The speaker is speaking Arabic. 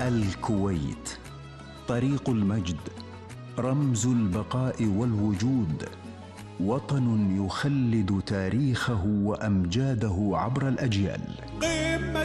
الكويت، طريق المجد، رمز البقاء والوجود، وطن يخلد تاريخه وأمجاده عبر الأجيال.